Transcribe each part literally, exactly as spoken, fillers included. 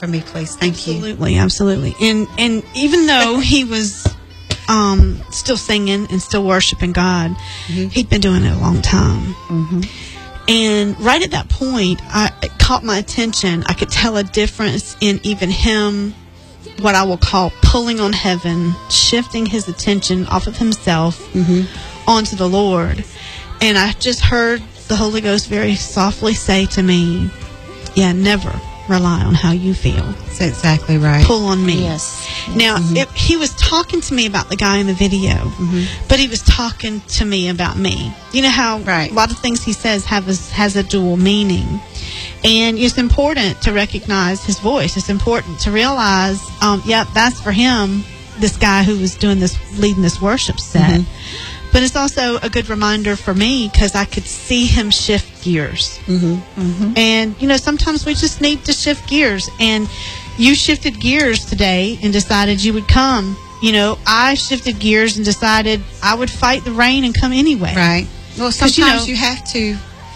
for me, please. Thank absolutely, you. Absolutely, absolutely. And and even though he was um, still singing and still worshiping God, mm-hmm. he'd been doing it a long time. Mm-hmm. And right at that point, I, it caught my attention. I could tell a difference in even him, what I will call pulling on heaven, shifting his attention off of himself mm-hmm. onto the Lord. And I just heard the Holy Ghost very softly say to me, yeah, never rely on how you feel. That's exactly right. Pull on me. Yes. Now, mm-hmm. it, he was talking to me about the guy in the video, mm-hmm. but he was talking to me about me. You know how right. a lot of things he says have a, has a dual meaning. And it's important to recognize his voice. It's important to realize, um, yep, that's for him, this guy who was doing this, leading this worship set. Mm-hmm. But it's also a good reminder for me because I could see him shift gears. Mm-hmm. Mm-hmm. And, you know, sometimes we just need to shift gears. And you shifted gears today and decided you would come. You know, I shifted gears and decided I would fight the rain and come anyway. Right. Well, sometimes you, know, you have to...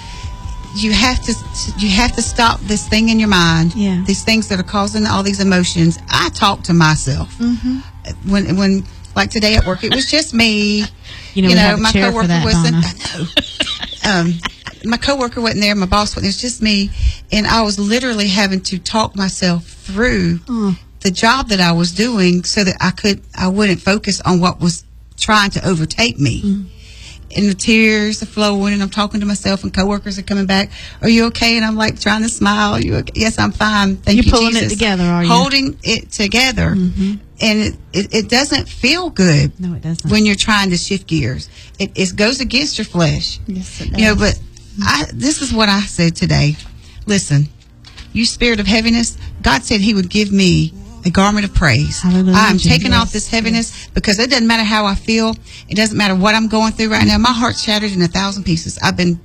You have to you have to stop this thing in your mind. Yeah. These things that are causing all these emotions. I talk to myself. Mm-hmm. When when like today at work, it was just me. You know, you we know have a my chair coworker for that, wasn't. Donna. I know. um, my coworker wasn't there. My boss wasn't. It was just me, and I was literally having to talk myself through mm. the job that I was doing, so that I could I wouldn't focus on what was trying to overtake me. Mm. And the tears are flowing, and I'm talking to myself, and coworkers are coming back. Are you okay? And I'm like trying to smile. Are you okay? Yes, I'm fine. Thank You're you, pulling Jesus. it together, are you? Holding it together. Mm-hmm. And it, it, it doesn't feel good. No, it doesn't. When you're trying to shift gears. It, it goes against your flesh. Yes, it does. You know, but I, this is what I said today. Listen, you spirit of heaviness, God said he would give me a garment of praise. Hallelujah, I'm taking yes, off this heaviness yes. because it doesn't matter how I feel. It doesn't matter what I'm going through right now. My heart's shattered in a thousand pieces. I've been,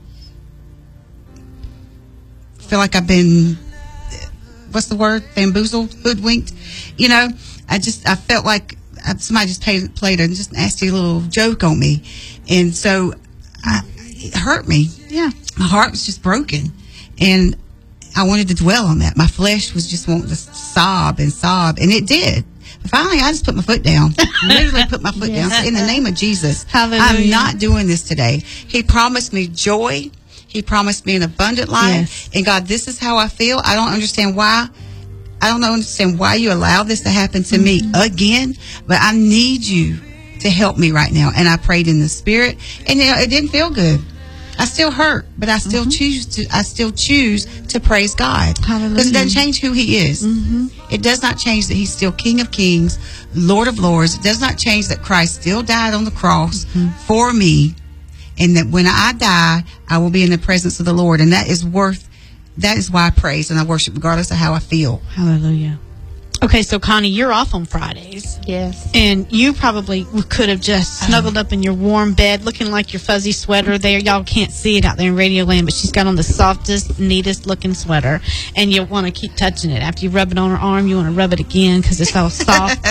feel like I've been, what's the word? Bamboozled, hoodwinked. You know, I just, I felt like somebody just played, played a just nasty little joke on me. And so I, it hurt me. Yeah. My heart was just broken. And I wanted to dwell on that. My flesh was just wanting to sob and sob, and it did. But finally, I just put my foot down. Literally put my foot yeah. down. In the name of Jesus, Hallelujah. I'm not doing this today. He promised me joy. He promised me an abundant life. Yes. And God, this is how I feel. I don't understand why. I don't understand why you allow this to happen to mm-hmm. me again. But I need you to help me right now. And I prayed in the spirit, and you know, it didn't feel good. I still hurt, but I still mm-hmm. choose to. I still choose to praise God because it doesn't change who He is. Mm-hmm. It does not change that He's still King of Kings, Lord of Lords. It does not change that Christ still died on the cross mm-hmm. for me, and that when I die, I will be in the presence of the Lord, and that is worth. That is why I praise and I worship, regardless of how I feel. Hallelujah. Okay, so Connie, you're off on Fridays. Yes. And you probably could have just snuggled up in your warm bed, looking like your fuzzy sweater there. Y'all can't see it out there in Radio Land, but she's got on the softest, neatest looking sweater. And you want to keep touching it. After you rub it on her arm, you want to rub it again because it's all soft.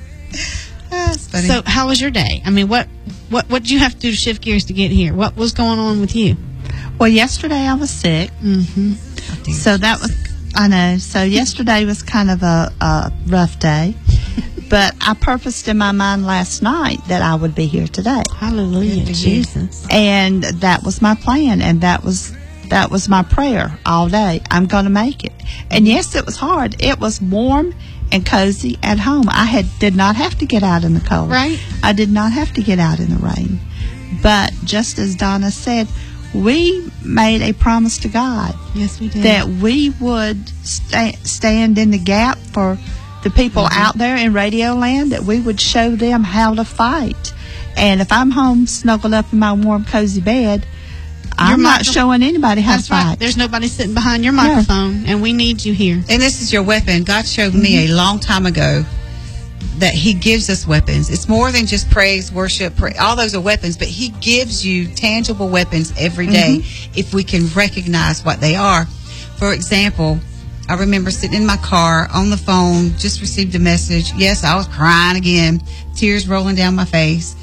That's funny. So how was your day? I mean, what, what, what did you have to do to shift gears to get here? What was going on with you? Well, yesterday I was sick. Mm-hmm. Oh, so that was... I know. So yesterday was kind of a, a rough day, but I purposed in my mind last night that I would be here today. Hallelujah, Jesus! And that was my plan, and that was that was my prayer all day. I'm going to make it. And yes, it was hard. It was warm and cozy at home. I had did not have to get out in the cold. Right. I did not have to get out in the rain. But just as Donna said, we made a promise to God. Yes, we did. That we would sta- stand in the gap for the people mm-hmm. out there in Radio Land, that we would show them how to fight. And if I'm home snuggled up in my warm, cozy bed, I'm Your not micro- showing anybody how That's to fight. Right. There's nobody sitting behind your microphone, yeah. and we need you here. And this is your weapon. God showed mm-hmm. me a long time ago that He gives us weapons. It's more than just praise, worship, pray. All those are weapons, but He gives you tangible weapons every day mm-hmm. if we can recognize what they are. For example, I remember sitting in my car on the phone, just received a message. Yes, I was crying again, tears rolling down my face,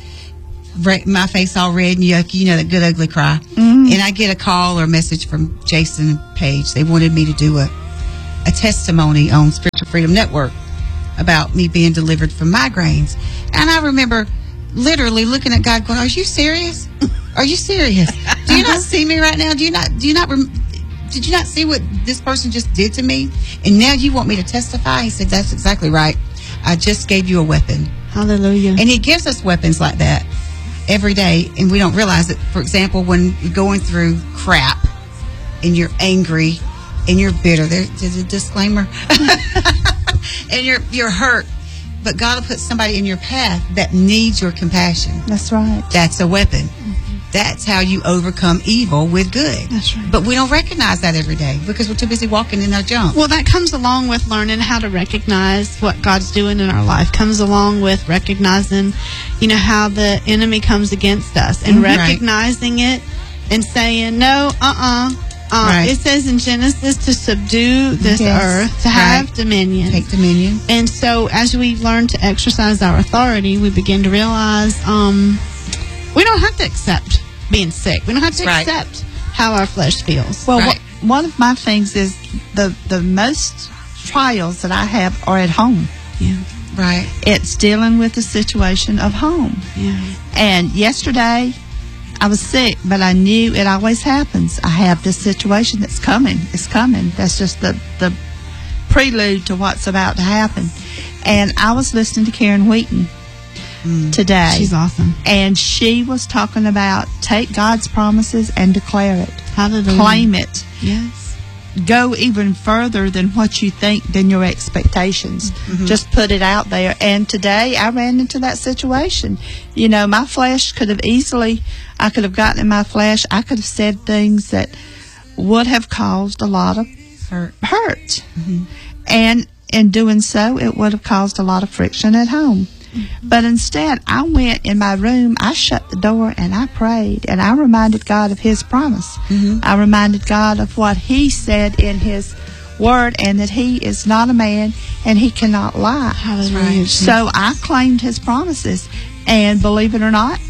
my face all red and yucky, you know, that good ugly cry. Mm-hmm. And I get a call or a message from Jason and Paige. They wanted me to do a, a testimony on spiritual Freedom Network about me being delivered from migraines. And I remember literally looking at God going, are you serious? Are you serious? Do you not see me right now? Do you not, do you not, rem- did you not see what this person just did to me? And now you want me to testify? He said, that's exactly right. I just gave you a weapon. Hallelujah. And he gives us weapons like that every day, and we don't realize it. For example, when you're going through crap and you're angry and you're bitter, there, there's a disclaimer, and you're you're hurt, but God will put somebody in your path that needs your compassion. That's right. That's a weapon. That's how you overcome evil with good. That's right. But we don't recognize that every day because we're too busy walking in our junk. Well, that comes along with learning how to recognize what God's doing in our life. Comes along with recognizing, you know, how the enemy comes against us and Right. recognizing it and saying, no, uh-uh. Uh, Right. It says in Genesis to subdue this Yes. earth, to have Right. dominion. Take dominion. And so as we learn to exercise our authority, we begin to realize um, we don't have to accept being sick. We don't have to Right. accept how our flesh feels. Well, Right. wh- one of my things is the the most trials that I have are at home. Yeah. Right. It's dealing with the situation of home. Yeah. And yesterday, I was sick, but I knew it always happens. I have this situation that's coming. It's coming. That's just the, the prelude to what's about to happen. And I was listening to Karen Wheaton today. She's awesome. And she was talking about take God's promises and declare it. Hallelujah. Claim it. Yes. Go even further than what you think, than your expectations. Mm-hmm. Just put it out there. And today I ran into that situation. You know, my flesh could have easily, I could have gotten in my flesh. I could have said things that would have caused a lot of Hurt. hurt. And in doing so, it would have caused a lot of friction at home. But instead, I went in my room, I shut the door, and I prayed. And I reminded God of His promise. I reminded God of what He said in His Word, and that He is not a man, and He cannot lie. Hallelujah. So I claimed His promises. And believe it or not,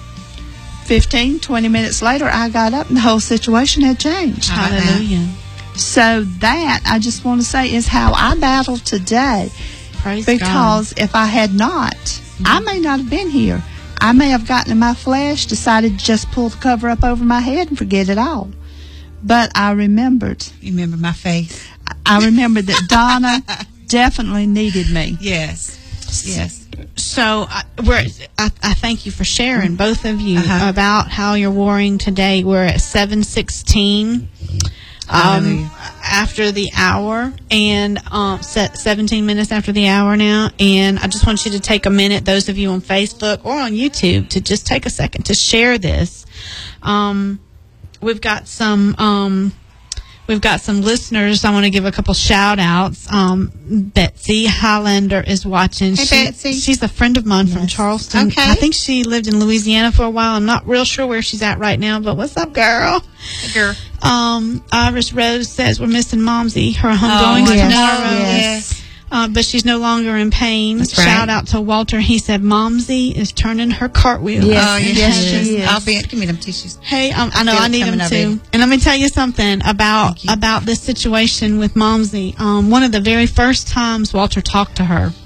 fifteen, twenty minutes later, I got up, and the whole situation had changed. How about that? Hallelujah. So that, I just want to say, is how I battle today. Praise Because if I had not, I may not have been here. I may have gotten in my flesh, decided to just pull the cover up over my head and forget it all. But I remembered. You remember my face? I remembered that Donna definitely needed me. Yes. Yes. God. So I, we're, I, I thank you for sharing, both of you, Uh-huh. about how you're warring today. We're at seven sixteen. Um, Hallelujah. after the hour, and um, set seventeen minutes after the hour now. And I just want you to take a minute, those of you on Facebook or on YouTube, to just take a second to share this. Um, we've got some. Um, We've got some listeners. I want to give a couple shout outs. Um, Betsy Highlander is watching. Hey, She- Betsy. She's a friend of mine from Charleston. Okay. I think she lived in Louisiana for a while. I'm not real sure where she's at right now, but what's up, girl? Girl. Um, Iris Rose says we're missing Momsy. Her homegoing Oh, is yes, tomorrow. yes. Uh, but she's no longer in pain. That's right. Shout out to Walter. He said Momsy is turning her cartwheel. Yes, Oh, yes, yes, she is. I'll be. Give me them tissues. Hey, um, I know feel I it need coming him up, too. baby. And let me tell you something about Thank you. about this situation with Momsy. Um, one of the very first times Walter talked to her,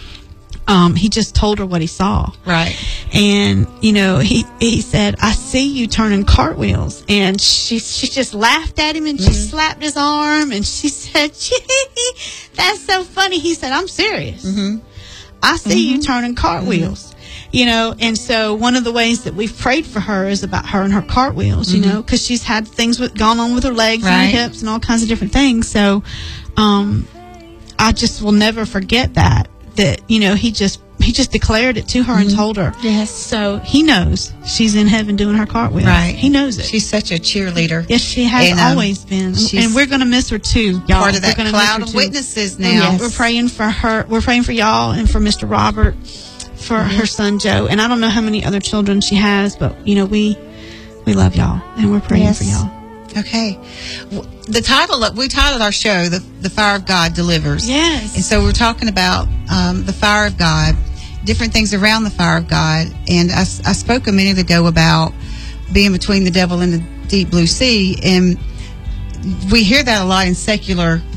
um, he just told her what he saw. Right. And, you know, he, he said, I see you turning cartwheels. And she, she just laughed at him and she slapped his arm and she said, gee, that's so funny. He said, I'm serious. Mm-hmm. I see you turning cartwheels. You know, and so one of the ways that we've prayed for her is about her and her cartwheels, you know, because she's had things with, gone on with her legs and Right. her hips and all kinds of different things. So, um, I just will never forget that, that, you know, he just, he just declared it to her and told her. Yes. So he knows she's in heaven doing her cartwheels. Right. He knows it. She's such a cheerleader. Yes, she has And, um, always been. she's And we're going to miss her too, y'all. Part of that We're gonna miss cloud her of too. witnesses now. Yes. We're praying for her. We're praying for y'all and for Mister Robert, for her son Joe. And I don't know how many other children she has, but, you know, we we love y'all and we're praying Yes. for y'all. Okay. W- The title of, we titled our show "The the Fire of God Delivers." Yes. And so we're talking about um, the fire of God, different things around the fire of God. And I, s- I spoke a minute ago about being between the devil and the deep blue sea, and we hear that a lot in secular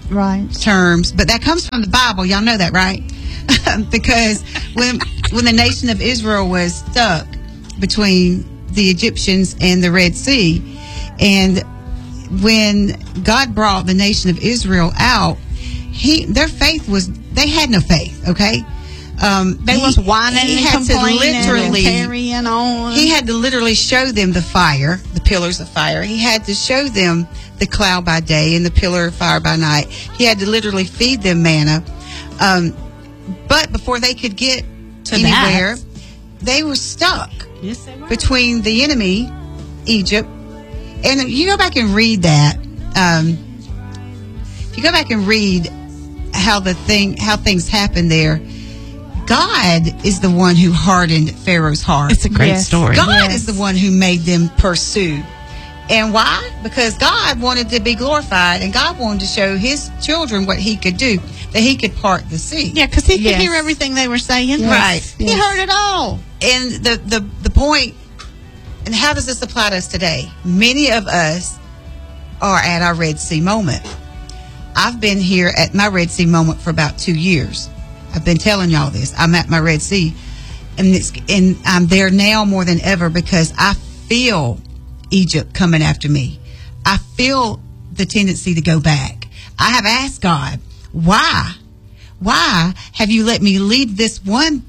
Right. terms, but that comes from the Bible. Y'all know that, right? Because when when the nation of Israel was stuck between the Egyptians and the Red Sea, and when God brought the nation of Israel out, he their faith was they had no faith. Okay, um, They he, was whining he and had to complaining literally and carrying on. he had to literally show them the fire, the pillars of fire. He had to show them the cloud by day and the pillar of fire by night. He had to literally feed them manna. Um, but before they could get To anywhere, that. they were stuck Yes, they were. between the enemy, Egypt, and you go back and read that. Um, if you go back and read how the thing, how things happened there, God is the one who hardened Pharaoh's heart. It's a great Yes. story. God Yes. is the one who made them pursue. And why? Because God wanted to be glorified, and God wanted to show his children what he could do, that he could part the sea. Yeah, because he could Yes. hear everything they were saying. Yes. Right. He Yes. heard it all. And the, the, the point, and how does this apply to us today? Many of us are at our Red Sea moment. I've been here at my Red Sea moment for about two years. I've been telling y'all this. I'm at my Red Sea, and it's, and I'm there now more than ever because I feel Egypt coming after me. I feel the tendency to go back. I have asked God, why? Why have you let me leave this one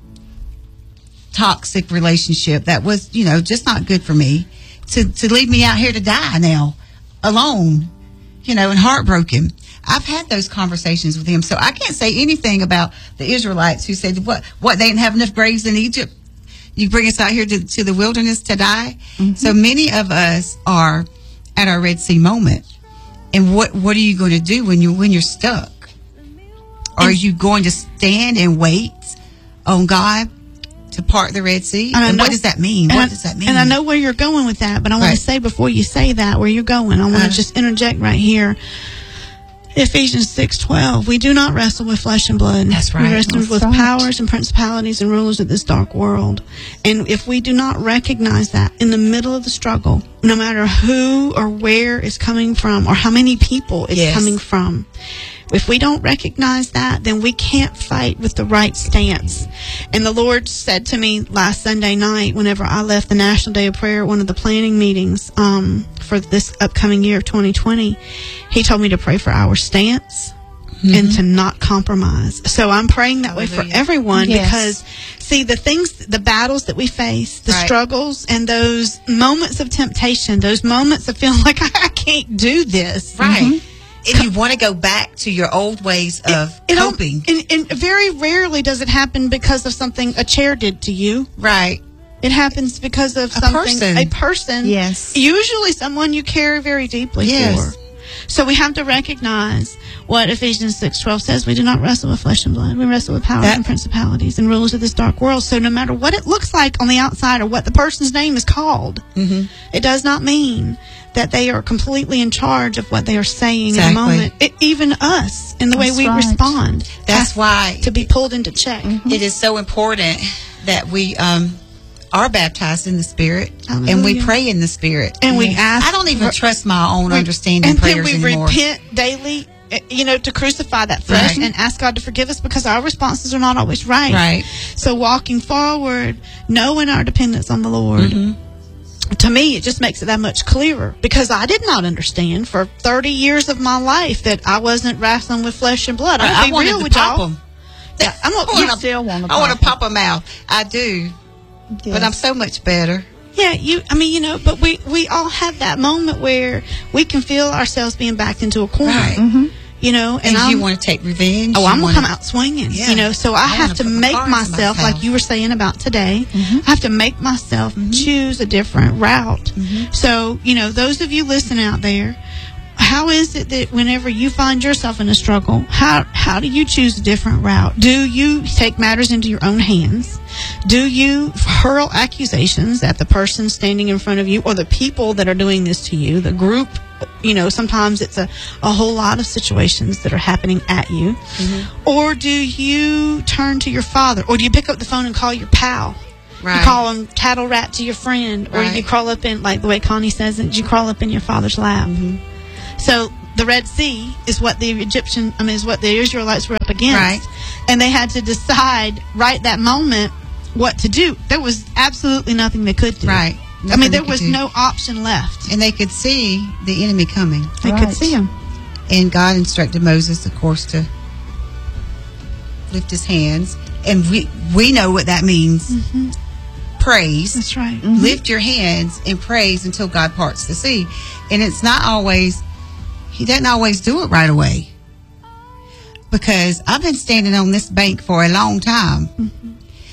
toxic relationship that was, you know, just not good for me, to, to leave me out here to die now, alone, you know, and heartbroken? I've had those conversations with him, so I can't say anything about the Israelites who said, what, what, they didn't have enough graves in Egypt? You bring us out here to, to the wilderness to die? Mm-hmm. So many of us are at our Red Sea moment. And what, what are you going to do when you, when you're stuck? Are you going to stand and wait on God to part the Red Sea? And, and know, what does that mean? What I, does that mean? And I know where you're going with that, but I want right. to say before you say that, where you're going, I want to uh, just interject right here. Ephesians six twelve. We do not wrestle with flesh and blood. That's right. We wrestle That's with right. powers and principalities and rulers of this dark world. And if we do not recognize that in the middle of the struggle, no matter who or where it's coming from or how many people it's yes. coming from, if we don't recognize that, then we can't fight with the right stance. And the Lord said to me last Sunday night, whenever I left the National Day of Prayer, one of the planning meetings um, for this upcoming year of twenty twenty, He told me to pray for our stance mm-hmm. and to not compromise. So I'm praying that Hallelujah. way for everyone yes. because, see, the things, the battles that we face, the right. struggles, and those moments of temptation, those moments of feeling like I can't do this. Right. Mm-hmm. And you want to go back to your old ways of it, it coping. And, and very rarely does it happen because of something a chair did to you. Right. It happens because of a something person. a person. Yes. Usually someone you care very deeply yes. for. So we have to recognize what Ephesians six twelve says. We do not wrestle with flesh and blood. We wrestle with powers that, and principalities and rulers of this dark world. So no matter what it looks like on the outside or what the person's name is called, mm-hmm. it does not mean that they are completely in charge of what they are saying exactly. in the moment. It, even us, in the That's way we right. respond. That's why to be pulled into check. Mm-hmm. It is so important that we um, are baptized in the Spirit Hallelujah. and we pray in the Spirit. And we ask. I don't even for, trust my own we, understanding and prayers then we anymore. repent daily, you know, to crucify that flesh right. and ask God to forgive us because our responses are not always right. Right. So walking forward, knowing our dependence on the Lord. Mm-hmm. To me, it just makes it that much clearer because I did not understand for thirty years of my life that I wasn't wrestling with flesh and blood. I'm I, I be wanted real to with pop y'all. them. Yeah, I'm I a, want you to still want to I want pop to pop them out. I do, Yes. but I'm so much better. Yeah, you. I mean, you know, but we we all have that moment where we can feel ourselves being backed into a corner. Right. Mm-hmm. You know, and, And I'm, you want to take revenge. Oh, you I'm gonna wanna, come out swinging. Yeah. You know, so I, I have wanna to put my make car in somebody's myself, house. like you were saying about today, Mm-hmm. I have to make myself Mm-hmm. choose a different route. Mm-hmm. So, you know, those of you listening out there, how is it that whenever you find yourself in a struggle, how how do you choose a different route? Do you take matters into your own hands? Do you hurl accusations at the person standing in front of you or the people that are doing this to you, the group? You know, sometimes it's a, a whole lot of situations that are happening at you. Mm-hmm. Or do you turn to your father? Or do you pick up the phone and call your pal? Right. You call him tattle rat to your friend. Or Right. you crawl up in, like the way Connie says it, you crawl up in your father's lap. Mm-hmm. So the Red Sea is what the Egyptian, I mean, is what the Israelites were up against. Right. And they had to decide right that moment what to do. There was absolutely nothing they could do. Right. I Nothing mean, there they could was do. no option left. And they could see the enemy coming. They Right. could see him. And God instructed Moses, of course, to lift his hands. And we we know what that means. Mm-hmm. Praise. That's right. Lift your hands and praise until God parts the sea. And it's not always, he doesn't always do it right away. Because I've been standing on this bank for a long time. Mm-hmm.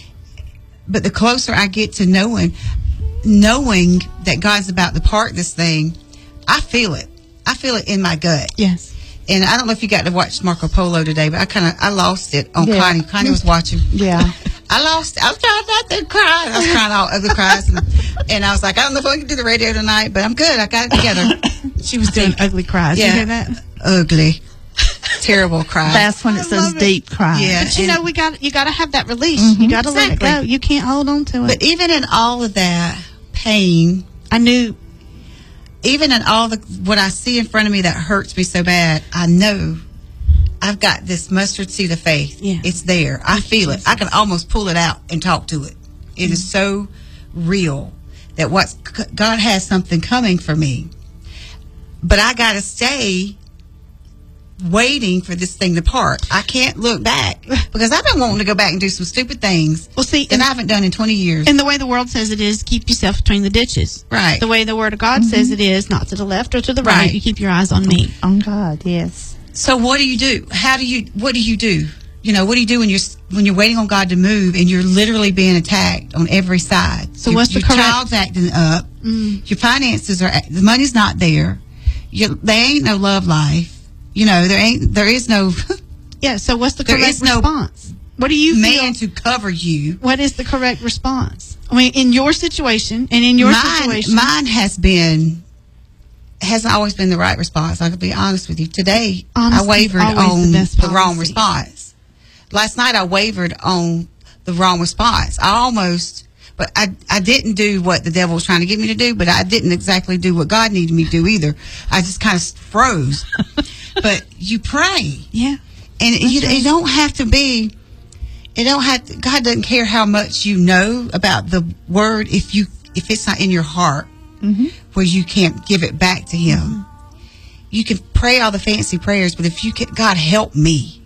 But the closer I get to knowing, knowing that God's about to part this thing, I feel it. I feel it in my gut. Yes. And I don't know if you got to watch Marco Polo today, but I kind of, I lost it on Yeah. Connie. Connie was watching. Yeah. I lost it. I was trying not to cry. I was crying all ugly cries. And, and I was like, I don't know if I can do the radio tonight, but I'm good. I got it together. She was doing ugly cries. Yeah. You hear that? Ugly. Terrible cry. That's when it's those love it. deep cries. Yeah. But you and- know, we got you got to have that release. You got to let it go. Exactly. You can't hold on to it. But even in all of that pain, I knew. even in all the what I see in front of me that hurts me so bad, I know I've got this mustard seed of faith. Yeah. It's there. I feel it. I can almost pull it out and talk to it. It is so real that what's God has something coming for me. But I got to stay waiting for this thing to part. I can't look back because I've been wanting to go back and do some stupid things Well, see, that and, I haven't done in twenty years. and the way the world says it is, keep yourself between the ditches. Right. The way the Word of God says it is, not to the left or to the right. Right. You keep your eyes on me. On God, yes. So what do you do? How do you? What do you do? You know, what do you do when you're when you're waiting on God to move and you're literally being attacked on every side? So your, what's the your correct- child's acting up? Mm. Your finances are the money's not there. You, there ain't no love life. You know, there ain't there is no Yeah, so what's the There correct is no response? What do you man feel? to cover you. What is the correct response? I mean, in your situation and in your mine, situation. mine has been hasn't always been the right response. I could be honest with you. Today, Honesty I wavered is always on the best the wrong policy. response. Last night, I wavered on the wrong response. I almost, but I, I didn't do what the devil was trying to get me to do, but I didn't exactly do what God needed me to do either. I just kind of froze. But you pray. yeah. And you, it don't have to be, it don't have to, God doesn't care how much you know about the word if you, if it's not in your heart Mm-hmm. where you can't give it back to him. Mm-hmm. You can pray all the fancy prayers, but if you can, God help me.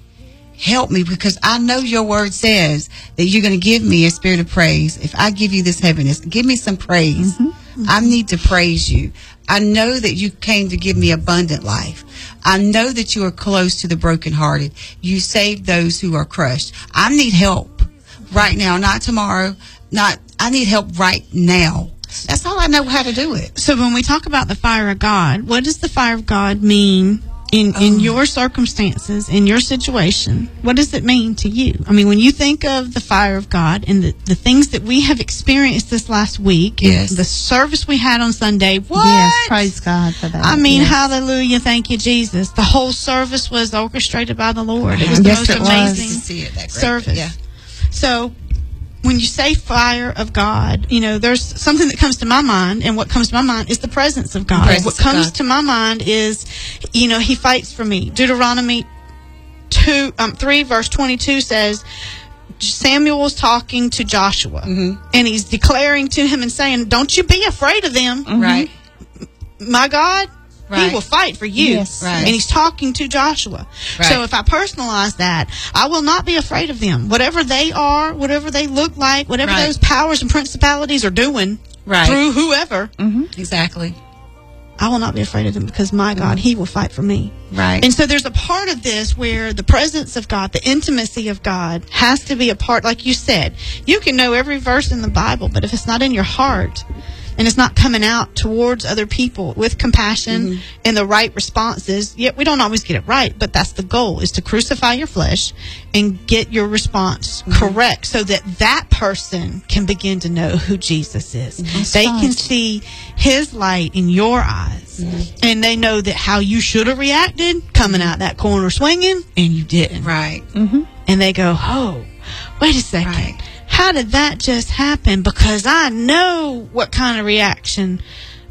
Help me because I know your word says that you're going to give me a spirit of praise. If I give you this heaviness, give me some praise. Mm-hmm. I need to praise you. I know that you came to give me abundant life. I know that you are close to the brokenhearted. You save those who are crushed. I need help right now, not tomorrow. Not, I need help right now. That's all I know how to do it. So when we talk about the fire of God, what does the fire of God mean in, in Oh. your circumstances, in your situation? What does it mean to you? I mean, when you think of the fire of God and the, the things that we have experienced this last week, and Yes. the service we had on Sunday, what? Yes, praise God for that. I mean, yes. hallelujah, thank you, Jesus. The whole service was orchestrated by the Lord. It was the Yes, most it was. amazing To see it that great. service. Yeah. So when you say fire of God, you know, there's something that comes to my mind, and what comes to my mind is the presence of God. Presence what of comes God. to my mind is, you know, he fights for me. Deuteronomy two, um, three, verse twenty-two says, Samuel was talking to Joshua, Mhm. and he's declaring to him and saying, don't you be afraid of them. Right. My God, Right. he will fight for you. Yes. Right. And he's talking to Joshua. Right. So if I personalize that, I will not be afraid of them. Whatever they are, whatever they look like, whatever Right. those powers and principalities are doing Right. through whoever, Exactly. I will not be afraid of them because my God, he will fight for me. Right. And so there's a part of this where the presence of God, the intimacy of God has to be a part, like you said. You can know every verse in the Bible, but if it's not in your heart and it's not coming out towards other people with compassion Mm-hmm. and the right responses, yet we don't always get it right, but that's the goal, is to crucify your flesh and get your response Mm-hmm. correct so that that person can begin to know who Jesus is. They right. can see his light in your eyes, Mm-hmm. and they know that how you should have reacted coming out that corner swinging, and you didn't. Right. And they go, oh, wait a second. Right. How did that just happen? Because I know what kind of reaction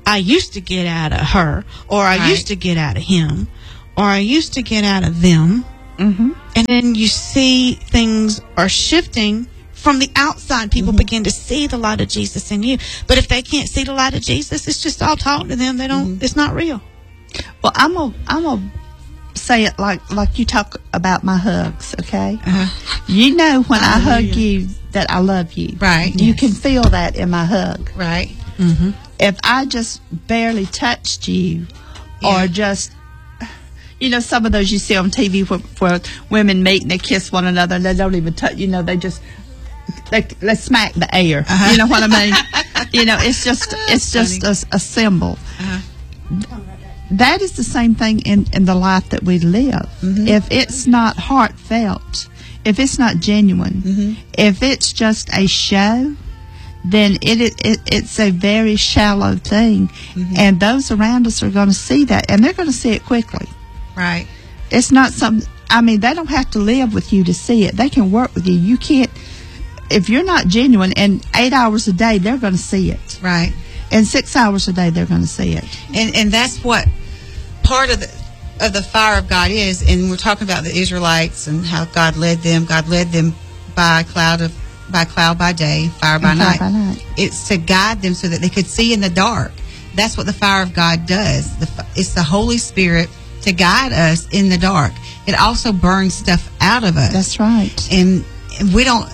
I used to get out of her, or I Right. used to get out of him, or I used to get out of them. Mm-hmm. And then you see things are shifting from the outside. People Mm-hmm. begin to see the light of Jesus in you. But if they can't see the light of Jesus, it's just all talk to them. They don't, Mm-hmm. it's not real. Well, I'm gonna I'm gonna say it like like you talk about my hugs. Okay, Uh-huh. you know when I hug Hallelujah. you that I love you. Right. You Yes. can feel that in my hug. Right. Mm-hmm. If I just barely touched you, Yeah. or just, you know, some of those you see on T V where, where women meet and they kiss one another and they don't even touch, you know, they just, they, they smack the air. Uh-huh. You know what I mean? You know, it's just, it's just a, a symbol. Uh-huh. That is the same thing in, in the life that we live. Mm-hmm. If it's not heartfelt, if it's not genuine, Mm-hmm. if it's just a show, then it, it, it it's a very shallow thing. Mm-hmm. And those around us are going to see that, and they're going to see it quickly. Right. It's not some, I mean, they don't have to live with you to see it. They can work with you. You can't, if you're not genuine, and eight hours a day, they're going to see it. Right. And six hours a day, they're going to see it. And and that's what part of the of the fire of God is. And we're talking about the Israelites and how God led them. God led them by cloud of by cloud by day, fire by And night. fire by night. It's to guide them so that they could see in the dark. That's what the fire of God does. The, fi- it's the Holy Spirit to guide us in the dark. It also burns stuff out of us. That's right. and and we don't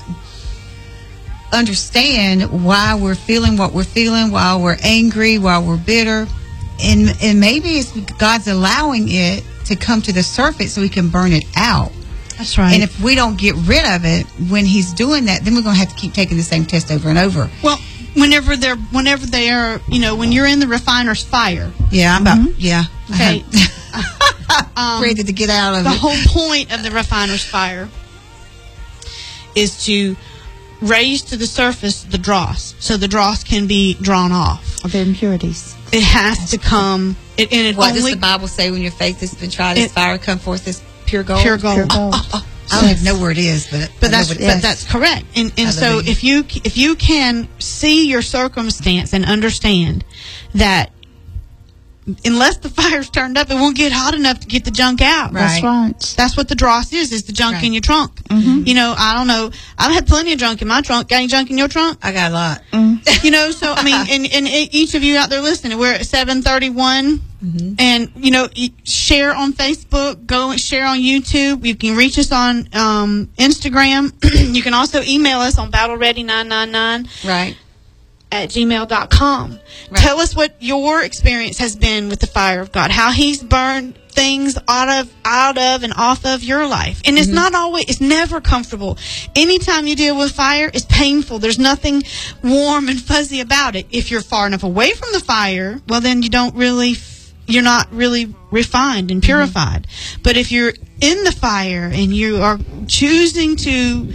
understand why we're feeling what we're feeling, why we're angry, why we're bitter, and and maybe it's God's allowing it to come to the surface so we can burn it out. That's right. And if we don't get rid of it when He's doing that, then we're going to have to keep taking the same test over and over. well, whenever they're, whenever they are, you know, when you're in the refiner's fire, Yeah, I'm about yeah. okay, I'm ready to get out of the it. whole point of the refiner's fire is to raise to the surface the dross, so the dross can be drawn off. Of impurities. It has to come, it, and it What does only the Bible say? When your faith has been tried as It- fire, come forth as pure gold. pure gold. Pure gold. I don't even know where it is, but But I know that's what it but is. that's correct. And and so Hallelujah. if you if you can see your circumstance and understand that unless the fire's turned up, it won't get hot enough to get the junk out. That's Right. right. That's what the dross is, is the junk Right. in your trunk. Mm-hmm. You know, I don't know. I've had plenty of junk in my trunk. Got any junk in your trunk? I got a lot. You know, so, I mean, and, and each of you out there listening, we're at seven thirty-one. Mm-hmm. And, you know, e- share on Facebook, go and share on YouTube. You can reach us on um, Instagram. You can also email us on battle ready nine nine nine Right. at gmail dot com. Right. Tell us what your experience has been with the fire of God, how He's burned things out of out of and off of your life. And it's Mm-hmm. not always, it's never comfortable. Anytime you deal with fire, it's painful. There's nothing warm and fuzzy about it. If you're far enough away from the fire, well, then you don't really, you're not really refined and purified. Mm-hmm. But if you're in the fire and you are choosing to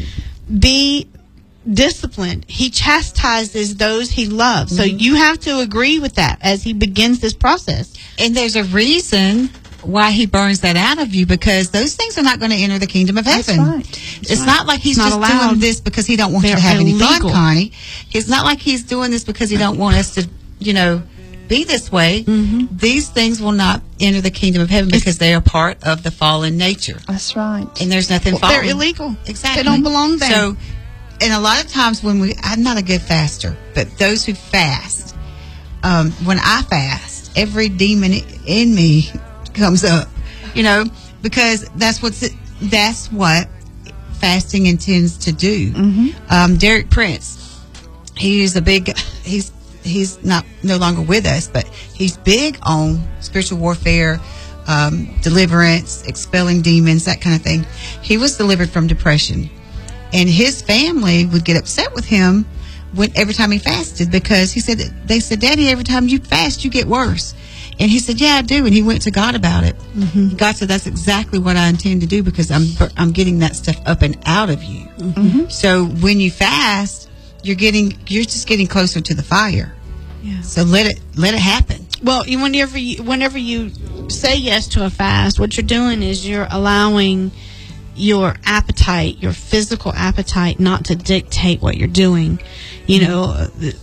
be disciplined, He chastises those He loves. So Mm-hmm. you have to agree with that as He begins this process. And there's a reason why He burns that out of you, because those things are not going to enter the kingdom of That's heaven. right. It's not like He's It's not just allowed. doing this because He don't want you They're to have any illegal. fun, Connie. It's not like He's doing this because He don't want us to, you know, be this way. Mm-hmm. These things will not enter the kingdom of heaven because they are part of the fallen nature. That's right. And there's nothing They're fallen. illegal. Exactly. They don't belong there. So, and a lot of times when we, I'm not a good faster, but those who fast, um, when I fast, every demon in me comes up, you know, because that's what's, that's what fasting intends to do. Mm-hmm. Um, Derek Prince, he is a big, he's, he's not no longer with us, but he's big on spiritual warfare, um, deliverance, expelling demons, that kind of thing. He was delivered from depression. And his family would get upset with him when every time he fasted, because he said, they said, Daddy, every time you fast, you get worse. And he said, yeah, I do. And he went to God about it. Mm-hmm. God said, that's exactly what I intend to do, because I'm I'm getting that stuff up and out of you. Mm-hmm. So when you fast, you're getting you're just getting closer to the fire. Yeah. So let it let it happen. Well, you, whenever you, whenever you say yes to a fast, what you're doing is you're allowing your appetite, your physical appetite, not to dictate what you're doing. You know,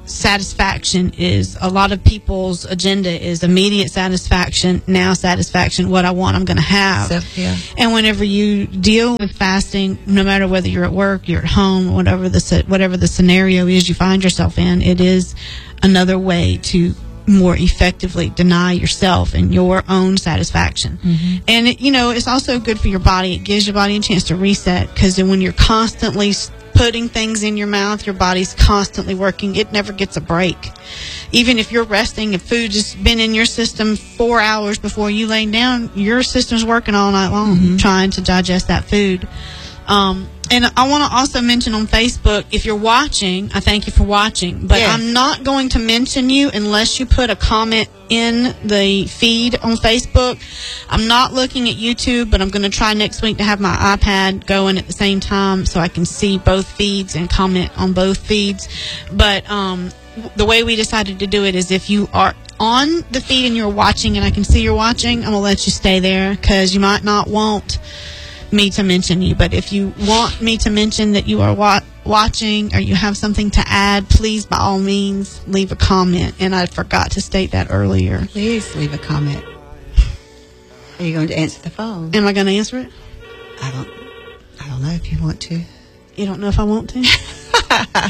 satisfaction is a lot of people's agenda is immediate satisfaction, now satisfaction, what I want, I'm going to have. So, yeah. And whenever you deal with fasting, no matter whether you're at work, you're at home, whatever the whatever the scenario is you find yourself in, it is another way to more effectively deny yourself and your own satisfaction. Mm-hmm. And it, you know, it's also good for your body. It gives your body a chance to reset, because when you're constantly putting things in your mouth, your body's constantly working. It never gets a break. Even if you're resting and food has been in your system four hours before you lay down, your system's working all night long, mm-hmm. trying to digest that food. Um, and I want to also mention on Facebook, if you're watching, I thank you for watching, but yes. I'm not going to mention you unless you put a comment in the feed on Facebook. I'm not looking at YouTube, but I'm going to try next week to have my iPad going at the same time so I can see both feeds and comment on both feeds. But um, the way we decided to do it is if you are on the feed and you're watching and I can see you're watching, I'm going to let you stay there, because you might not want me to mention you. But if you want me to mention that you are wa- watching or you have something to add, please, by all means, leave a comment. And I forgot to state that earlier. Please leave a comment. Are you going to answer the phone? Am I going to answer it? I don't I don't know if you want to. You don't know if I want to?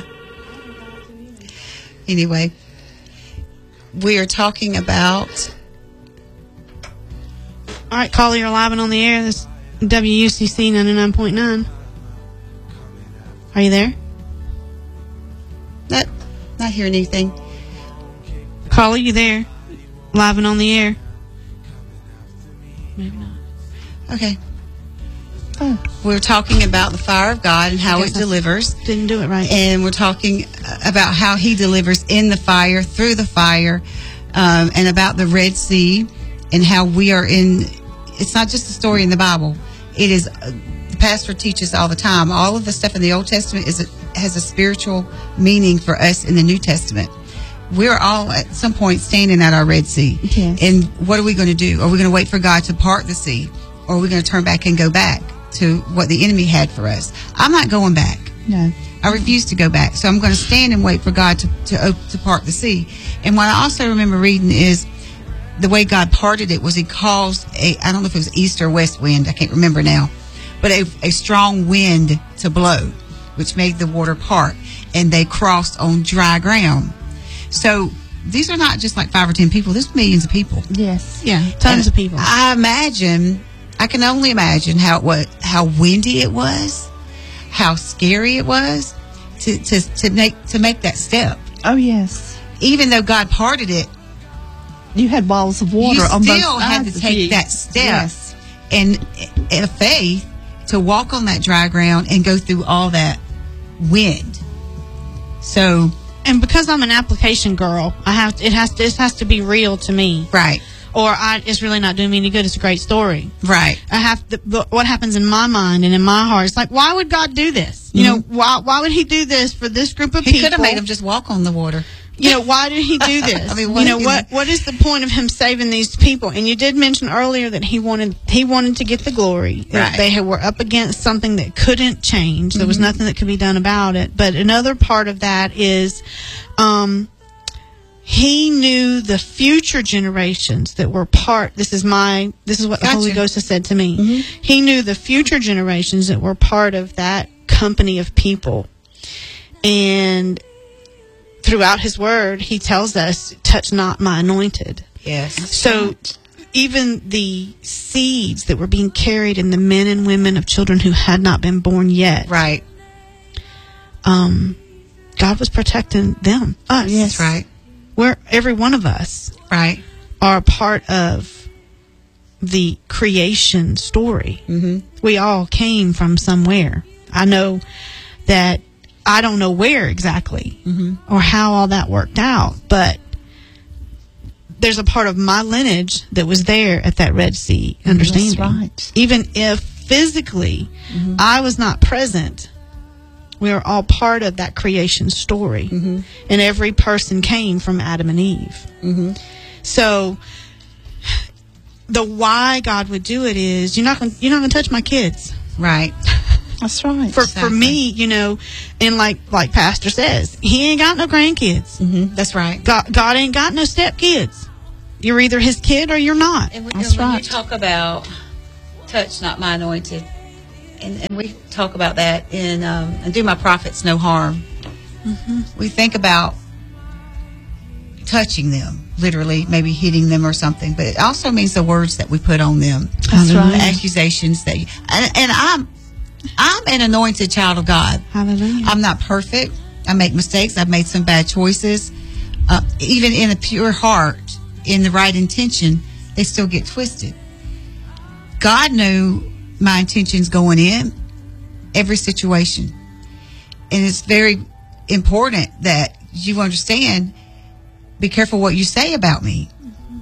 Anyway, we are talking about... All right, caller, you're live and on the air. This W U C C ninety-nine point nine. Are you there? Not, not hearing anything. Caller, you there? Live and on the air. Maybe not. Okay. Oh. We're talking about the fire of God and how it delivers. Didn't do it right. And we're talking about how He delivers in the fire, through the fire, um, and about the Red Sea, and how we are in... It's not just a story in the Bible. It is, uh, the pastor teaches all the time, all of the stuff in the Old Testament is a, has a spiritual meaning for us in the New Testament. We're all at some point standing at our Red Sea. Yes. And what are we going to do? Are we going to wait for God to part the sea? Or are we going to turn back and go back to what the enemy had for us? I'm not going back. No. I refuse to go back. So I'm going to stand and wait for God to, to, to part the sea. And what I also remember reading is, the way God parted it was He caused a, I don't know if it was east or west wind, I can't remember now, but a, a strong wind to blow, which made the water part, and they crossed on dry ground. So these are not just like five or ten people, there's millions of people. Yes. Yeah, tons and of people. I imagine, I can only imagine how it was, how windy it was, how scary it was to, to, to make, to make that step. Oh, yes. Even though God parted it, you had walls of water you on both still had sides to take of you. that step, yes. and a faith to walk on that dry ground and go through all that wind. So, and because I'm an application girl, I have to, it has to, it has to be real to me, right? Or I, it's really not doing me any good. It's a great story, right? I have to, but what happens in my mind and in my heart, it's like, why would God do this? You Mm-hmm. know, why why would He do this for this group of He people? could have made them just walk on the water. You know, why did He do this? I mean, you what- know, you what know. what is the point of Him saving these people? And you did mention earlier that he wanted he wanted to get the glory. That Right. They had, were up against something that couldn't change. There was Mm-hmm. nothing that could be done about it. But another part of that is, um, He knew the future generations that were part. This is my. This is what the Gotcha. Holy Ghost has said to me. Mm-hmm. He knew the future generations that were part of that company of people, and throughout His Word, He tells us, "Touch not my anointed." Yes. So, even the seeds that were being carried in the men and women of children who had not been born yet, Right. um, God was protecting them. Us, Yes. Right. We're every one of us Right. are a part of the creation story. Mm-hmm. We all came from somewhere. I know that I don't know where exactly Mm-hmm. or how all that worked out, but there's a part of my lineage that was there at that Red Sea, understanding. That's right. Even if physically Mm-hmm. I was not present, we are all part of that creation story. Mm-hmm. And every person came from Adam and Eve. Mm-hmm. So the why God would do it is, you're not gonna, you're not going to touch my kids. Right. That's right. For Exactly. for me, you know, and like like Pastor says, he ain't got no grandkids. Mm-hmm. That's right. God, God ain't got no stepkids. You're either his kid or you're not. And when, That's and when right. you talk about touch not my anointed, and, and we talk about that in um, and do my prophets no harm. Mm-hmm. We think about touching them, literally, maybe hitting them or something, but it also means the words that we put on them. That's the right. accusations that, you, and, and I'm, I'm an anointed child of God. Hallelujah. I'm not perfect. I make mistakes. I've made some bad choices. Uh, even in a pure heart, in the right intention, they still get twisted. God knew my intentions going in every situation. And it's very important that you understand, be careful what you say about me. Mm-hmm.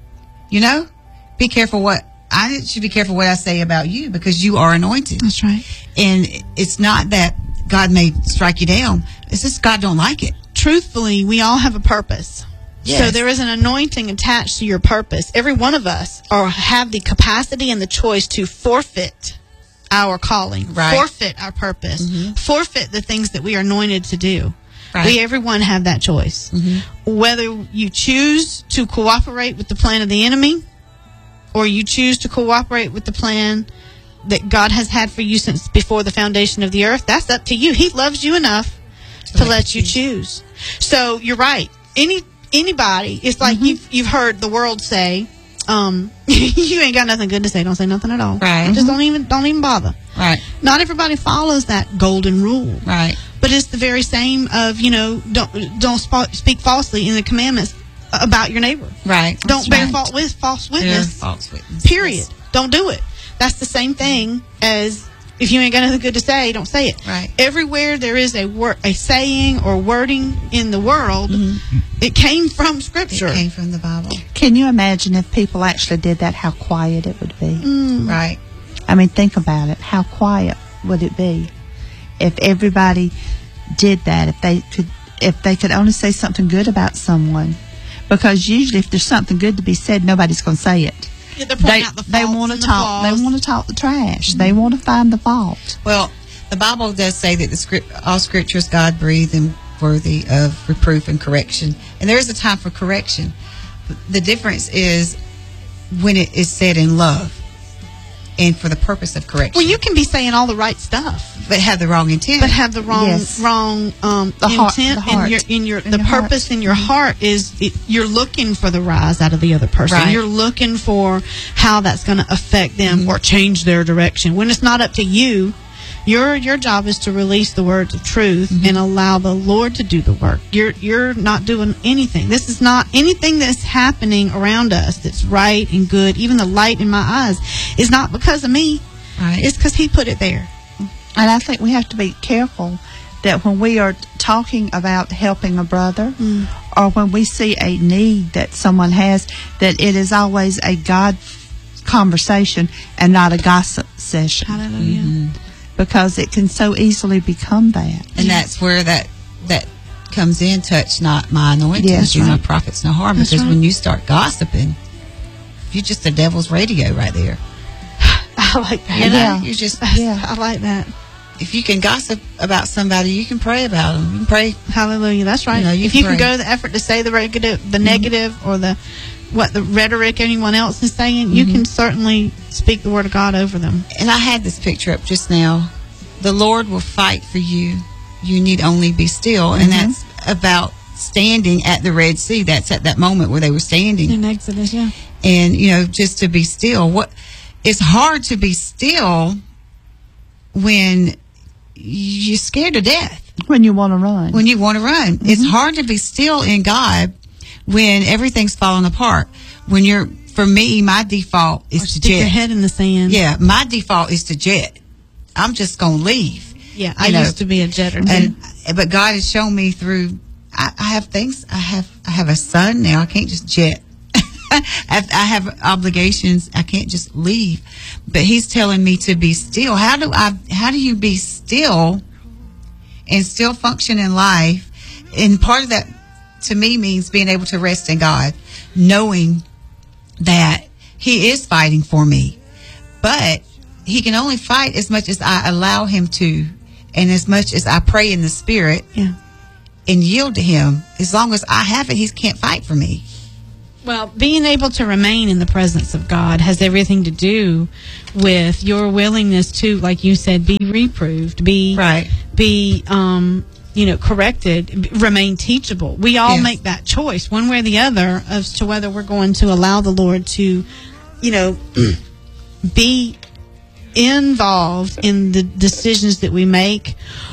You know? Be careful what, I should be careful what I say about you because you are anointed. That's right. And it's not that God may strike you down. It's just God don't like it. Truthfully, we all have a purpose. Yes. So there is an anointing attached to your purpose. Every one of us are have the capacity and the choice to forfeit our calling, Right. forfeit our purpose, Mm-hmm. forfeit the things that we are anointed to do. Right. We, everyone have that choice. Mm-hmm. Whether you choose to cooperate with the plan of the enemy or you choose to cooperate with the plan that God has had for you since before the foundation of the earth, that's up to you. He loves you enough to, to let you choose. So you're right. Any anybody, it's like Mm-hmm. you've you've heard the world say, um, you ain't got nothing good to say. Don't say nothing at all. Right. Just don't even don't even bother. Right. Not everybody follows that golden rule. Right. But it's the very same of, you know, don't don't sp- speak falsely in the commandments about your neighbor. Right. Don't That's bear right. false with false Bear witness. false witness. Period. Yes. Don't do it. That's the same thing as if you ain't got nothing good to say, don't say it. Right. Everywhere there is a word, a saying or wording in the world, Mm-hmm. it came from Scripture. It came from the Bible. Can you imagine if people actually did that, how quiet it would be? Mm. Right. I mean, think about it. How quiet would it be if everybody did that? If they could, if they could only say something good about someone, because usually, if there's something good to be said, nobody's going to say it. Yeah, they're pointing They out the they faults want to and the talk. They flaws. want to talk the trash. They want to find the fault. Well, the Bible does say that the script, all Scripture is God breathed and worthy of reproof and correction, and there is a time for correction. The difference is when it is said in love and for the purpose of correction. Well, you can be saying all the right stuff, but have the wrong intent. but have the wrong Yes. wrong um, The heart- intent the in heart. your in your In the your heart. purpose in your heart is it, you're looking for the rise out of the other person. Right. You're looking for how that's going to affect them Mm-hmm. or change their direction. When it's not up to you, your your job is to release the words of truth Mm-hmm. and allow the Lord to do the work. You're you're not doing anything. This is not anything that's happening around us that's right and good. Even the light in my eyes is not because of me. Right. It's because He put it there. And I think we have to be careful that when we are talking about helping a brother Mm. or when we see a need that someone has, that it is always a God conversation and not a gossip session. Hallelujah. Mm-hmm. Because it can so easily become that. And that's where that that comes in. Touch not my anointing. Yes, Do my right. prophets no harm. That's Because right. when you start gossiping, you're just the devil's radio right there. I like that. You know, Yeah. you just Yeah. I like that. if you can gossip about somebody, you can pray about them. You can pray. Hallelujah. That's right. You know, you if you can pray. go to the effort to say the negative, the Mm-hmm. negative, or the what the rhetoric anyone else is saying, you Mm-hmm. can certainly speak the word of God over them. And I had this picture up just now. The Lord will fight for you. You need only be still. And Mm-hmm. that's about standing at the Red Sea. That's at that moment where they were standing. In Exodus, yeah. And, you know, just to be still. What it's hard to be still when you're scared to death, When you want to run. when you want to run. It's hard to be still in God when everything's falling apart. When you're, for me, my default is Or to stick your jet. head in the sand. Yeah, my default is to jet. I'm just going to leave. Yeah. I You know, used to be a jetter too. And but God has shown me through. I, I have things. I have. I have a son now. I can't just jet. I, have, I have obligations. I can't just leave. But He's telling me to be still. How do I? How do you be still and still function in life? And part of that, to me, means being able to rest in God, knowing that He is fighting for me. But he can only fight as much as I allow him to, and as much as I pray in the Spirit Yeah. and yield to him. As long as I have it, he can't fight for me. Well, being able to remain in the presence of God has everything to do with your willingness to, like you said, be reproved, be Right. be um, you know, corrected, b- remain teachable. We all Yes. make that choice, one way or the other, as to whether we're going to allow the Lord to, you know, be involved in the decisions that we make,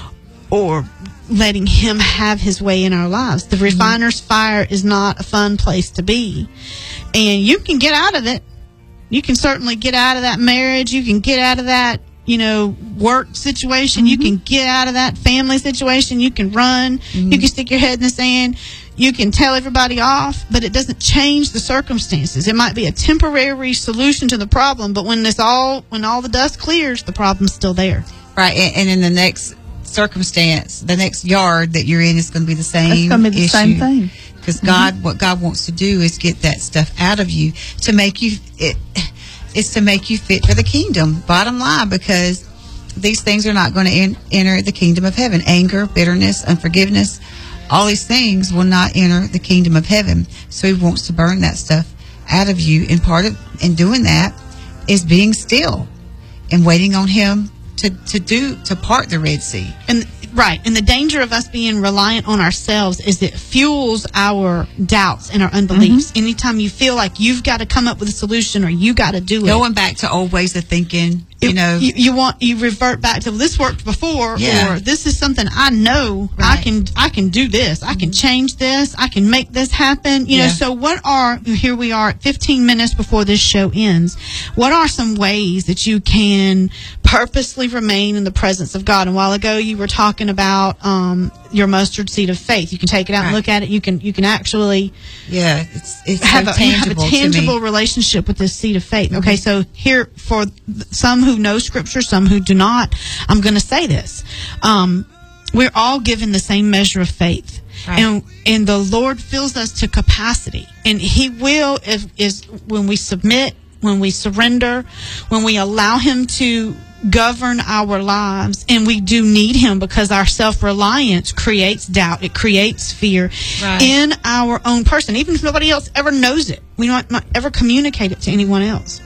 or letting him have his way in our lives. The refiner's fire is not a fun place to be. And you can get out of it. You can certainly get out of that marriage. You can get out of that, you know, work situation. You can get out of that family situation. You can run. You can stick your head in the sand. You can tell everybody off, but it doesn't change the circumstances. It might be a temporary solution to the problem, but when this all, when all the dust clears, the problem's still there. Right. And, and in the next circumstance, the next yard that you're in is going to be the same It's going to be the issue. same thing. Because God, what God wants to do is get that stuff out of you to make you, it, it's to make you fit for the kingdom, bottom line, because these things are not going to en- enter the kingdom of heaven. Anger, bitterness, unforgiveness, all these things will not enter the kingdom of heaven. So he wants to burn that stuff out of you. And part of, in doing that is being still and waiting on him to, to do, to part the Red Sea. And right, and the danger of us being reliant on ourselves is it fuels our doubts and our unbeliefs. Anytime you feel like you've got to come up with a solution or you got to do it, Going back to old ways of thinking, you it- know. you, you want you revert back to, this worked before, Yeah. or this is something I know I Right. can I can do this, I can change this, I can make this happen. You know, Yeah. so what are, here we are at fifteen minutes before this show ends. What are some ways that you can purposely remain in the presence of God? And a while ago you were talking about um, your mustard seed of faith. You can take it out and Right. look at it. You can you can actually Yeah, it's it's have so a, you have a tangible, tangible to me. relationship with this seed of faith. Okay, so here, for th- some who know Scripture, some who do not, I'm going to say this. Um, we're all given the same measure of faith. Right. And and the Lord fills us to capacity. And He will, if, is when we submit, when we surrender, when we allow Him to govern our lives, and we do need Him, because our self-reliance creates doubt, it creates fear Right. in our own person, even if nobody else ever knows it. We don't not ever communicate it to anyone else.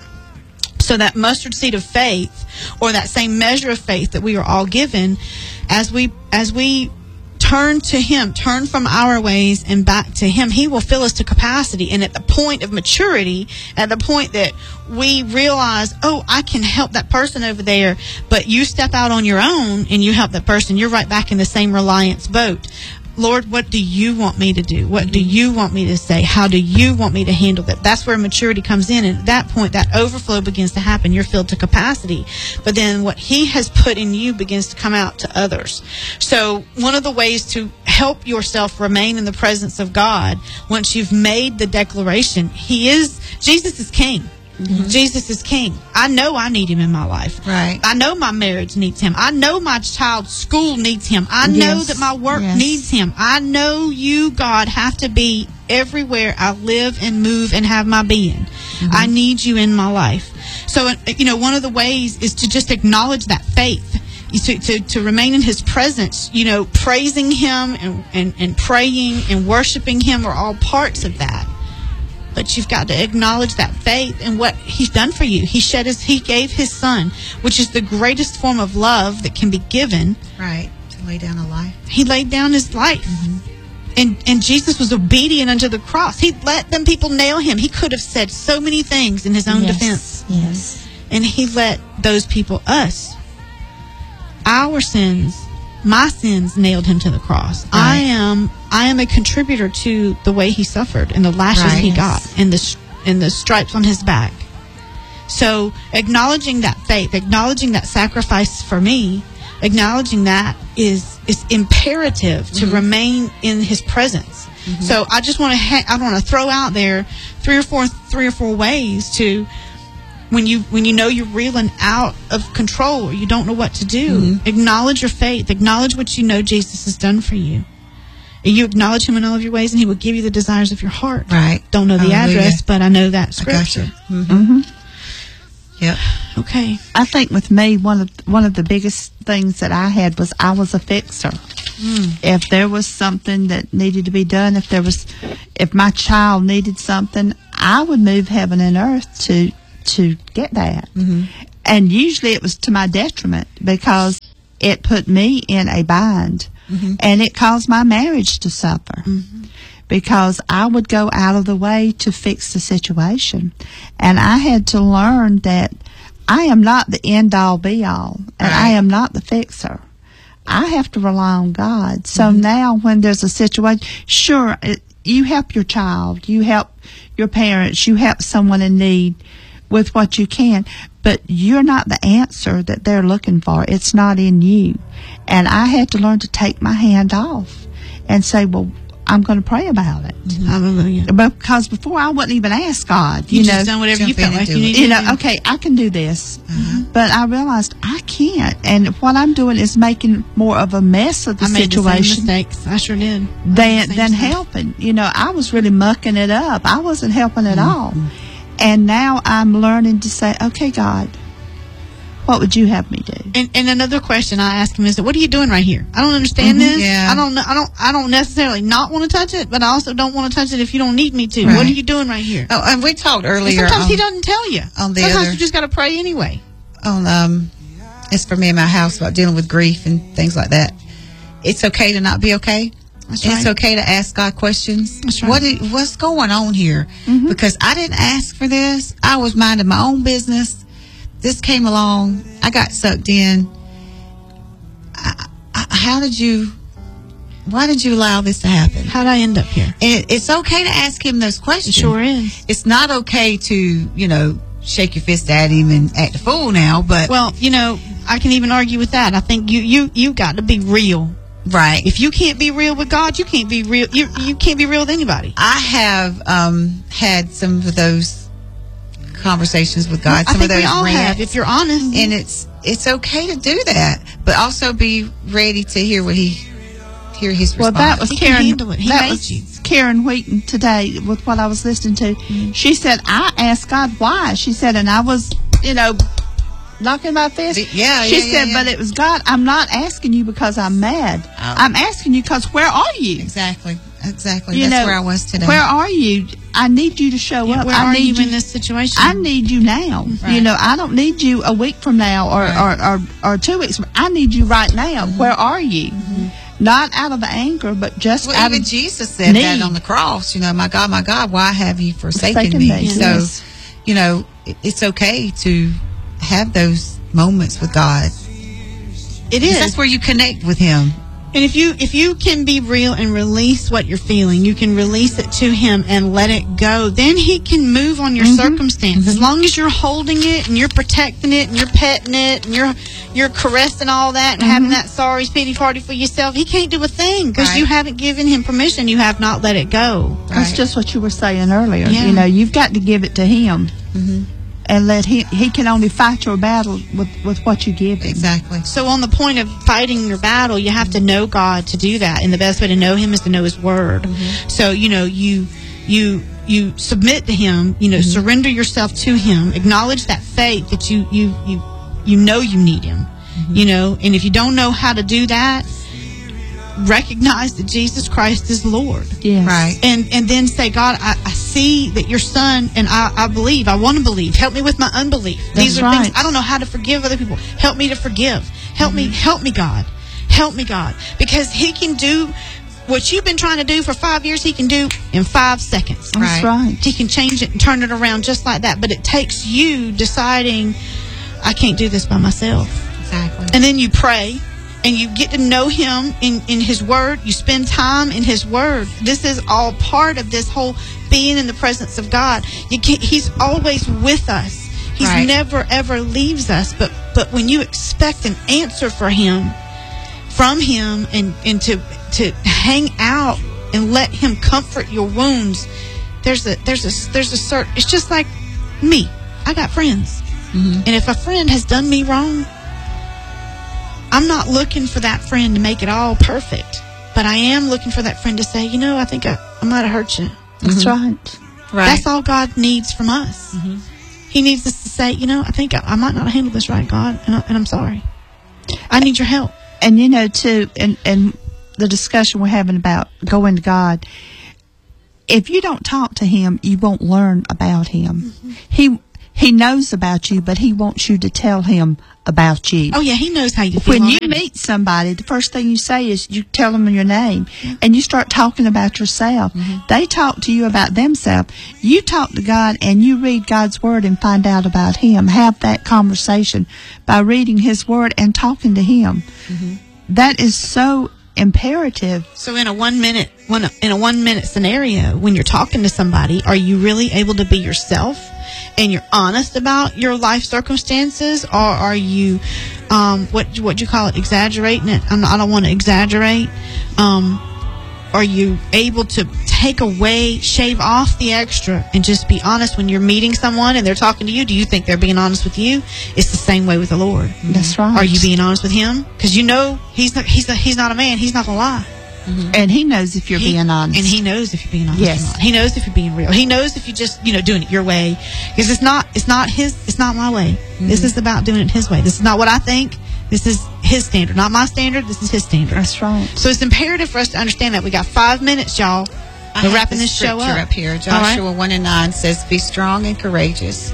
So that mustard seed of faith, or that same measure of faith that we are all given, as we as we turn to Him, turn from our ways and back to Him, He will fill us to capacity. And at the point of maturity, at the point that we realize, oh, I can help that person over there, but you step out on your own and you help that person, you're right back in the same reliance boat. Lord, what do you want me to do? What do you want me to say? How do you want me to handle that? That's where maturity comes in. And at that point, that overflow begins to happen. You're filled to capacity. But then what He has put in you begins to come out to others. So one of the ways to help yourself remain in the presence of God, once you've made the declaration, He is, Jesus is King. Mm-hmm. Jesus is King. I know I need Him in my life. Right. I know my marriage needs Him. I know my child's school needs Him. I know Yes. that my work Yes. needs Him. I know you, God, have to be everywhere I live and move and have my being. Mm-hmm. I need you in my life. So, you know, one of the ways is to just acknowledge that faith. To, to, to remain in His presence, you know, praising Him and, and, and praying and worshiping Him are all parts of that. But you've got to acknowledge that faith and what He's done for you. He shed his, He gave His Son, which is the greatest form of love that can be given. Right. To lay down a life. He laid down His life. Mm-hmm. And and Jesus was obedient unto the cross. He let them people nail Him. He could have said so many things in His own Yes. defense. Yes. And He let those people, us, our sins, my sins, nailed Him to the cross. Right. I am I am a contributor to the way He suffered and the lashes Right. He Yes. got and the and the stripes on His back. So acknowledging that faith, acknowledging that sacrifice for me, acknowledging that is is imperative to mm-hmm. remain in His presence. Mm-hmm. So I just want to ha- I want to throw out there three or four three or four ways to, when you when you know you're reeling out of control or you don't know what to do, mm-hmm. acknowledge your faith, acknowledge what you know Jesus has done for you. And you acknowledge Him in all of your ways, and He will give you the desires of your heart. Right. Don't know the Hallelujah. address, but I know that scripture. I gotcha. Mm-hmm. Mm-hmm. Yep. Okay. I think with me, one of one of the biggest things that I had was I was a fixer. Mm. If there was something that needed to be done, if there was, if my child needed something, I would move heaven and earth to to get that. Mm-hmm. And usually it was to my detriment because it put me in a bind, Mm-hmm. and it caused my marriage to suffer. Mm-hmm. Because I would go out of the way to fix the situation. And I had to learn that I am not the end-all, be-all. And I Right. am not the fixer. I have to rely on God. So Mm-hmm. now when there's a situation, sure, it, you help your child, you help your parents, you help someone in need with what you can. But you're not the answer that they're looking for. It's not in you. And I had to learn to take my hand off and say, well, I'm going to pray about it. Hallelujah. Because before I wouldn't even ask God, You, you, just know, done whatever you jump in felt and like do you it. needed you to know, do. okay, I can do this. Uh-huh. But I realized I can't. And what I'm doing is making more of a mess of the I made the same situation mistakes. I sure did. than, Same than stuff. helping. You know, I was really mucking it up. I wasn't helping at all. Mm-hmm. And now I'm learning to say, okay, God, what would you have me do? And, and another question I ask him is, "What are you doing right here? I don't understand Mhm. this. Yeah. I don't. know- I don't. I don't necessarily not want to touch it, but I also don't want to touch it if you don't need me to. Right. What are you doing right here?" Oh, and we talked And earlier sometimes on, he doesn't tell you. on the Sometimes other- you just got to pray anyway. on um, it's for me in my house about dealing with grief and things like that. It's okay to not be okay. That's It's right. okay to ask God questions. That's right. What i- what's going on here? Mhm. Because I didn't ask for this. I was minding my own business. This came along. I got sucked in. I, I, how did you? Why did you allow this to happen? How'd I end up here? And it, it's okay to ask him those It questions. sure is. It's not okay to, you know, shake your fist at him and act a fool now. But Well, you know, I can even argue with that. I think you you you got to be real. right. If you can't be real with God, you can't be real. You you can't be real with anybody. I have um, had some of those conversations with God. I Some think of those we all rants, have, if you're honest. and it's it's okay to do that, but also be ready to hear what he hear his Well, response. that was He can Karen. handle it. He that made was you. Karen Wheaton today with what I was listening to. She said, "I asked God why." She said, and I was, you know, knocking my fist. Yeah, She yeah, yeah, said, yeah. "But it was God. I'm not asking you because I'm mad. Oh. I'm asking you because where are you? exactly, exactly. You That's know, where I was today. Where are you? I need you to show Yeah, up. where I are need you in this situation? I need you now. Right. You know, I don't need you a week from now or, Right. or, or, or two weeks. From, I need you right now. Mm-hmm. Where are you? Not out of anger, but just Well, out even of Jesus said that need. on the cross. You know, my God, my God, why have you forsaken, Forsaken me? me, So, yes. you know, it, it's okay to have those moments with God. It 'Cause is. That's where you connect with Him. And if you if you can be real and release what you're feeling, you can release it to him and let it go. Then he can move on your circumstance. As long as you're holding it and you're protecting it and you're petting it and you're you're caressing all that and having that sorry pity party for yourself, he can't do a thing because Right. you haven't given him permission. You have not let it go. That's Right. just what you were saying earlier. Yeah. You know, you've got to give it to him, Mm-hmm. and let him. He can only fight your battle with, with what you give him. Exactly. So on the point of fighting your battle, you have to know God to do that, and the best way to know Him is to know His Word. So you know you you you submit to Him, you know, surrender yourself to Him, acknowledge that faith that you you you you know you need Him, you know, and if you don't know how to do that, recognize that Jesus Christ is Lord. Yes. Right. And and then say, God, I, I see that your son, and I, I believe. I want to believe. Help me with my unbelief. These That's are things right. I don't know how to forgive other people. Help me to forgive. Help me. Help me, God. Help me, God. Because He can do what you've been trying to do for five years. He can do in five seconds. That's Right. right. He can change it and turn it around just like that. But it takes you deciding, I can't do this by myself. Exactly. And then you pray and you get to know Him in, in His Word. You spend time in His Word. This is all part of this whole being in the presence of God. You can't, He's always with us. He's Right. never, ever leaves us. But but when you expect an answer for Him, from Him, and, and to to hang out and let Him comfort your wounds, there's a there's a there's a certain. It's just like me. I got friends, Mm-hmm. and if a friend has done me wrong, I'm not looking for that friend to make it all perfect, but I am looking for that friend to say, you know, I think I, I might have hurt you. That's right. Right. That's all God needs from us. He needs us to say, you know, I think I, I might not handle this right, God, and, I, and I'm sorry. I need your help. And, you know, too, and, and the discussion we're having about going to God, if you don't talk to him, you won't learn about him. Mm-hmm. He he knows about you, but he wants you to tell him about you. Oh, yeah, he knows how you feel. When already. you meet somebody, the first thing you say is you tell them your name, and you start talking about yourself. Mm-hmm. They talk to you about themselves. You talk to God, and you read God's Word and find out about him. Have that conversation by reading his Word and talking to him. Mm-hmm. That is so imperative. So in a one minute one in a one minute scenario, when you're talking to somebody, are you really able to be yourself and you're honest about your life circumstances, or are you um what what you call it, exaggerating it? I'm not, I don't want to exaggerate. Um are you able to take away, shave off the extra, and just be honest when you're meeting someone and they're talking to you? Do you think they're being honest with you? It's the same way with the Lord. That's right. Are you being honest with him? Because you know he's not, he's not, he's not a man. He's not gonna lie. Mm-hmm. And he knows if you're he, being honest. And he knows if you're being honest. Yes. Or not. He knows if you're being real. He knows if you're just, you know, doing it your way. Because it's not it's not his it's not my way. Mm-hmm. This is about doing it his way. This is not what I think. This is his standard, not my standard. This is his standard. That's right. So it's imperative for us to understand that. We got five minutes, y'all. We're wrapping this show up. up here. Joshua right. one and nine says, "Be strong and courageous.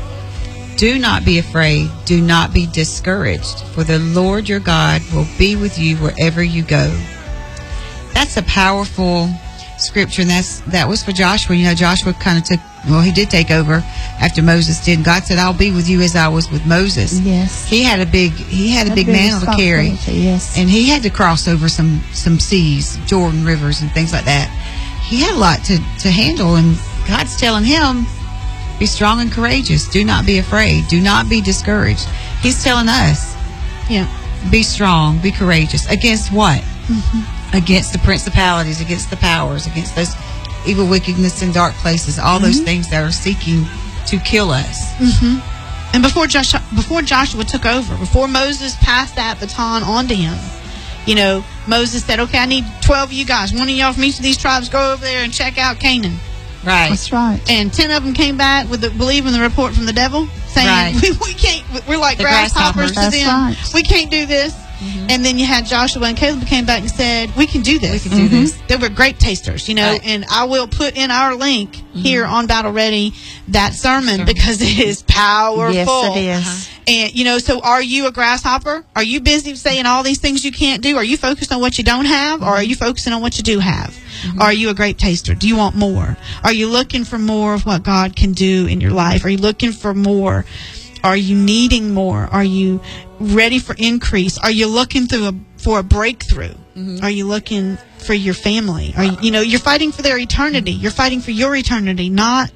Do not be afraid. Do not be discouraged. For the Lord your God will be with you wherever you go." That's a powerful scripture, and that's that was for Joshua. You know, Joshua kind of took. Well, he did take over after Moses did. God said, "I'll be with you as I was with Moses." Yes. He had a big. He had a, a big mantle to carry. Yes. And he had to cross over some some seas, Jordan rivers, and things like that. He had a lot to, to handle, and God's telling him, be strong and courageous. Do not be afraid. Do not be discouraged. He's telling us, yeah, be strong, be courageous. Against what? Mm-hmm. Against the principalities, against the powers, against those evil wickedness in dark places, all mm-hmm. those things that are seeking to kill us. Mm-hmm. And before Joshua, before Joshua took over, before Moses passed that baton on to him, you know, Moses said, okay, I need twelve of you guys. One of y'all from each of these tribes go over there and check out Canaan. Right. That's right. And ten of them came back with the, believing the report from the devil, saying, right. we, we can't, we're like the grasshoppers, grasshoppers to them. Right. We can't do this. Mm-hmm. And then you had Joshua and Caleb came back and said, we can do this. We can do mm-hmm. this. They were great tasters, you know, right. and I will put in our link mm-hmm. here on Battle Ready that sermon Sure. because it is powerful. Yes, it is. Uh-huh. And, you know, so are you a grasshopper? Are you busy saying all these things you can't do? Are you focused on what you don't have, or are you focusing on what you do have? Mm-hmm. Are you a grape taster? Do you want more? Are you looking for more of what God can do in your life? Are you looking for more? Are you needing more? Are you ready for increase? Are you looking through a, for a breakthrough? Mm-hmm. Are you looking for your family? Are you, you know, you're fighting for their eternity. You're fighting for your eternity, not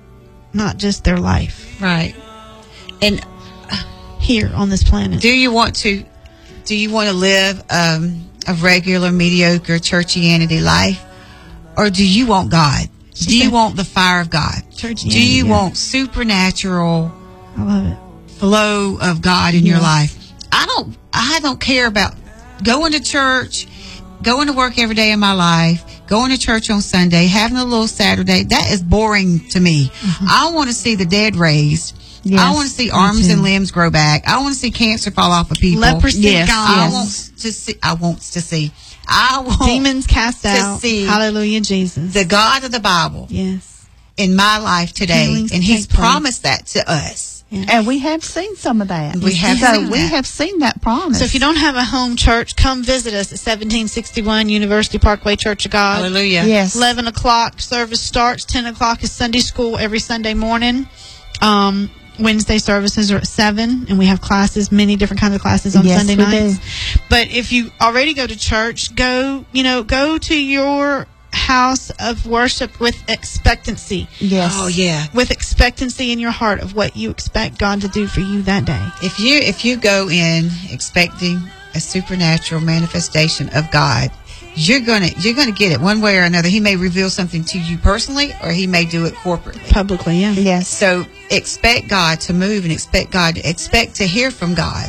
not just their life. Right. And here on this planet. Do you want to do you want to live um, a regular, mediocre churchianity life? Or do you want God? Do you want the fire of God? Do you yeah. want supernatural I love it. flow of God in yes. your life? I don't I don't care about going to church, going to work every day of my life, going to church on Sunday, having a little Saturday. That is boring to me. Mm-hmm. I want to see the dead raised. Yes, I want to see arms and limbs grow back. I want to see cancer fall off of people. Leprosy yes, gone. I yes. want to see. I want to see. I want demons cast to out. see Hallelujah, Jesus. the God of the Bible. Yes. In my life today, Healings and He's take promised that to us. Yeah. And we have seen some of that. We have so seen we that. have seen that promise. So if you don't have a home church, come visit us at seventeen sixty-one University Parkway Church of God. Hallelujah. Yes. eleven o'clock service starts. ten o'clock is Sunday school every Sunday morning. Um, Wednesday services are at seven, and we have classes, many different kinds of classes on Yes, Sunday we nights. do. But if you already go to church, go, you know, go to your house of worship with expectancy. Yes. Oh yeah. With expectancy in your heart of what you expect God to do for you that day. If you if you go in expecting a supernatural manifestation of God, you're gonna you're gonna get it one way or another. He may reveal something to you personally, or He may do it corporately. Publicly, yeah. Yes. So expect God to move, and expect God expect to hear from God.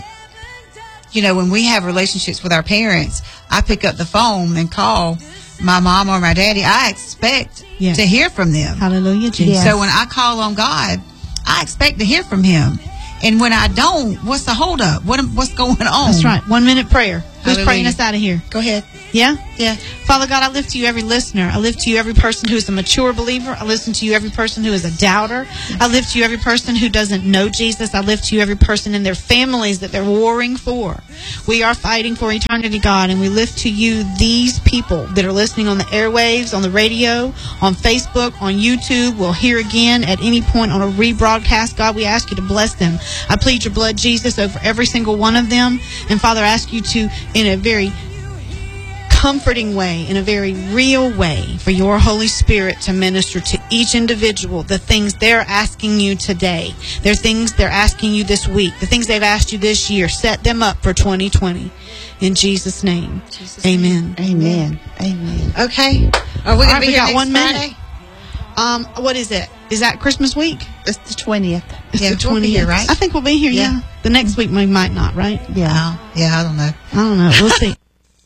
You know, when we have relationships with our parents, I pick up the phone and call my mom or my daddy. I expect Yes. to hear from them. Hallelujah, Jesus. Yes. So when I call on God, I expect to hear from him. And when I don't, what's the holdup? What what's going on? That's right. One minute prayer. Who's Hallelujah. praying us out of here? Go ahead. Yeah? Yeah. Father God, I lift to you every listener. I lift to you every person who is a mature believer. I listen to you every person who is a doubter. I lift to you every person who doesn't know Jesus. I lift to you every person in their families that they're warring for. We are fighting for eternity, God, and we lift to you these people that are listening on the airwaves, on the radio, on Facebook, on YouTube. We'll hear again at any point on a rebroadcast. God, we ask you to bless them. I plead your blood, Jesus, over every single one of them. And Father, I ask you to, in a very comforting way, in a very real way, for your Holy Spirit to minister to each individual the things they're asking you today. They're things they're asking you this week, the things they've asked you this year. Set them up for twenty twenty. In Jesus' name, Jesus amen. Name. Amen. Amen. Okay. Are we going All right, to be we here got next one Friday? minute. Um, what is it? Is that Christmas week? It's the twentieth. It's Yeah, the we'll be twentieth, here, right? I think we'll be here. Yeah. Yeah. The next week we might not, right? Yeah. Oh, yeah, I don't know. I don't know. We'll see.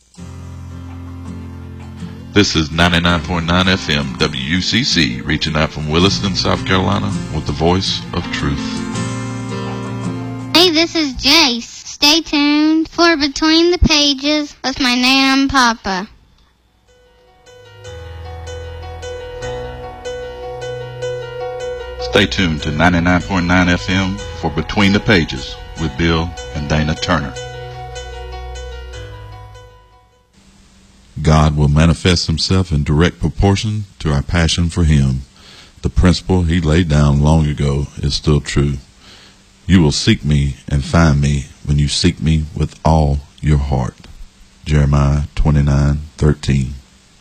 This is ninety-nine point nine F M W U C C, reaching out from Williston, South Carolina, with the voice of truth. Hey, this is Jace. Stay tuned for Between the Pages with my Nana and Papa. Stay tuned to ninety-nine point nine F M for Between the Pages with Bill and Dana Turner. God will manifest himself in direct proportion to our passion for him. The principle he laid down long ago is still true. You will seek me and find me when you seek me with all your heart. Jeremiah twenty-nine thirteen.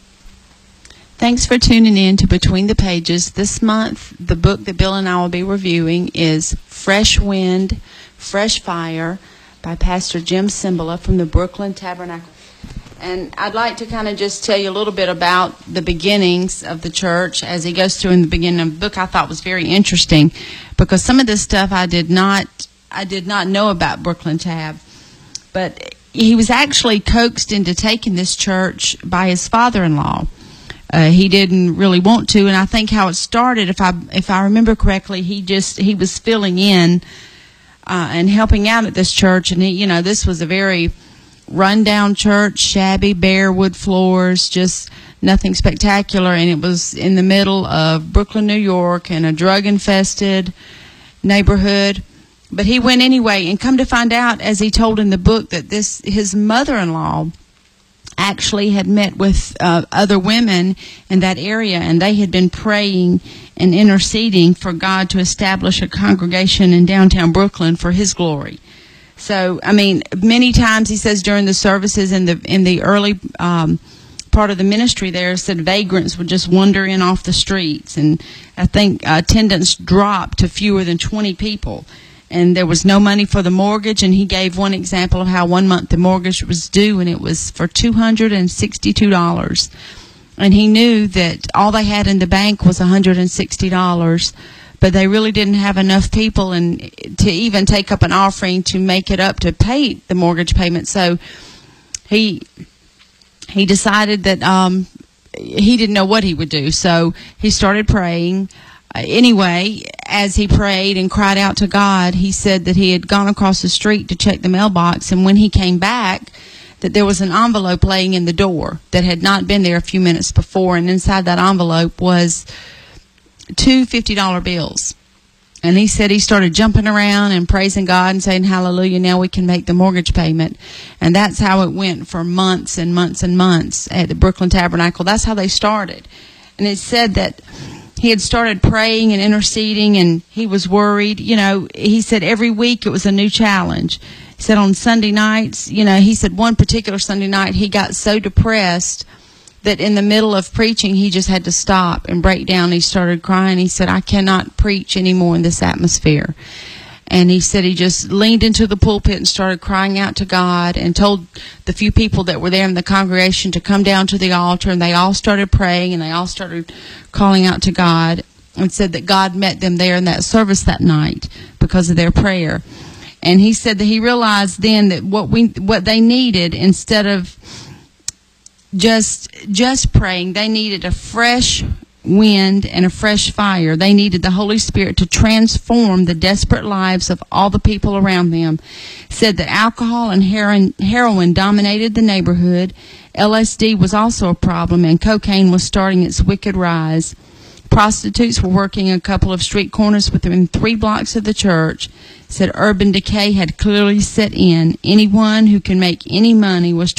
Thanks for tuning in to Between the Pages. This month, the book that Bill and I will be reviewing is Fresh Wind, Fresh Fire by Pastor Jim Cymbala from the Brooklyn Tabernacle. And I'd like to kind of just tell you a little bit about the beginnings of the church as he goes through in the beginning of the book. I thought was very interesting because some of this stuff I did not I did not know about Brooklyn Tab. But he was actually coaxed into taking this church by his father-in-law. Uh, he didn't really want to, and I think how it started, if I if I remember correctly, he just he was filling in uh, and helping out at this church, and he, you know, this was a very rundown church, shabby, bare wood floors, just nothing spectacular, and it was in the middle of Brooklyn, New York, in a drug-infested neighborhood. But he went anyway, and come to find out, as he told in the book, that this his mother-in-law actually had met with uh, other women in that area, and they had been praying and interceding for God to establish a congregation in downtown Brooklyn for his glory. So, I mean, many times he says during the services in the in the early um, part of the ministry there, said vagrants would just wander in off the streets, and I think uh, attendance dropped to fewer than twenty people. And there was no money for the mortgage, and he gave one example of how one month the mortgage was due, and it was for two hundred sixty-two dollars. And he knew that all they had in the bank was one hundred sixty dollars, but they really didn't have enough people and to even take up an offering to make it up to pay the mortgage payment. So he he decided that um, he didn't know what he would do. So he started praying. Uh, anyway, as he prayed and cried out to God, he said that he had gone across the street to check the mailbox, and when he came back, that there was an envelope laying in the door that had not been there a few minutes before, and inside that envelope was two fifty dollar bills. And he said he started jumping around and praising God and saying, hallelujah, now we can make the mortgage payment. And that's how it went for months and months and months at the Brooklyn Tabernacle. That's how they started. And it said that he had started praying and interceding, and he was worried. You know, he said every week it was a new challenge. He said on Sunday nights, you know, he said one particular Sunday night he got so depressed that in the middle of preaching he just had to stop and break down. He started crying. He said, I cannot preach anymore in this atmosphere. And he said he just leaned into the pulpit and started crying out to God and told the few people that were there in the congregation to come down to the altar, and they all started praying and they all started calling out to God, and said that God met them there in that service that night because of their prayer. And he said that he realized then that what we what they needed, instead of just just praying, they needed a fresh wind and a fresh fire. They needed the Holy Spirit to transform the desperate lives of all the people around them. Said that alcohol and heroin, heroin dominated the neighborhood. L S D was also a problem, and cocaine was starting its wicked rise. Prostitutes were working a couple of street corners within three blocks of the church. Said urban decay had clearly set in. Anyone who can make any money was